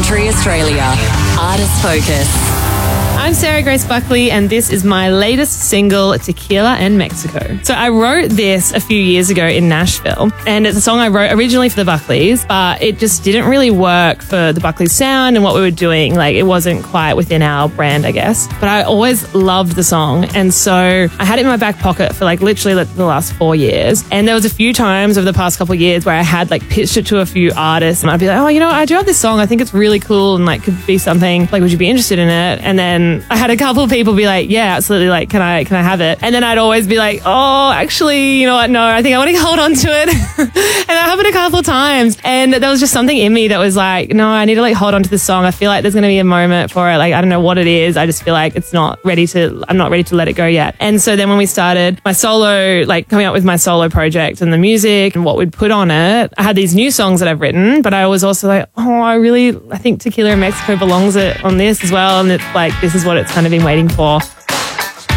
Country Australia. Artist Focus. I'm Sarah Grace Buckley, and this is my latest single, Tequila and Mexico. So I wrote this a few years ago in Nashville, and it's a song I wrote originally for the Buckleys, but it just didn't really work for the Buckley sound and what we were doing. Like, it wasn't quite within our brand, I guess. But I always loved the song, and so I had it in my back pocket for literally the last 4 years. And there was a few times over the past couple of years where I had pitched it to a few artists, and I'd be like, oh, I do have this song. I think it's really cool and could be something. Would you be interested in it? And then I had a couple of people be like, yeah, absolutely. Can I have it? And then I'd always be like, oh, actually, you know what? No, I think I want to hold on to it. And that happened a couple of times. And there was just something in me that was like, no, I need to hold on to this song. I feel like there's going to be a moment for it. I don't know what it is. I just feel like I'm not ready to let it go yet. And so then when we started my solo, coming up with my solo project and the music and what we'd put on it, I had these new songs that I've written, but I was also like, oh, I think Tequila and Mexico belongs on this as well. And it's this is what it's kind of been waiting for.